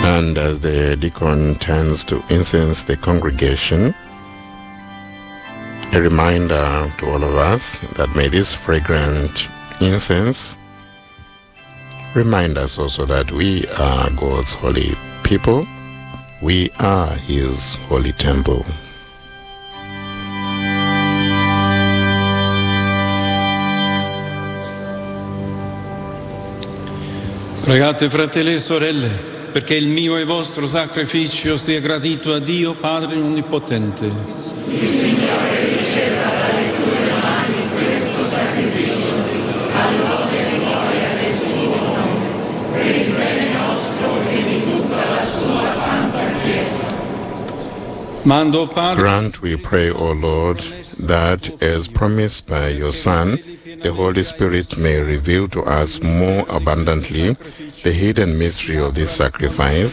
And as the deacon turns to incense the congregation, a reminder to all of us that may this fragrant incense remind us also that we are God's holy people. We are His holy temple. Pregate, fratelli e sorelle, perché il mio e vostro sacrificio sia gradito a Dio Padre Onnipotente. Il Signore riceva dalle tue mani questo sacrificio, all'onore e gloria del suo nome, per il bene nostro e di tutta la sua santa Chiesa. Grant, we pray, O Lord, that as promised by your Son, the Holy Spirit may reveal to us more abundantly the hidden mystery of this sacrifice,